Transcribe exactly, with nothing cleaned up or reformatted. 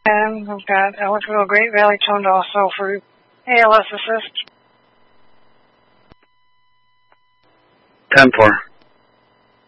And we've got Ellicville Great Valley toned also for A L S assist. ten four.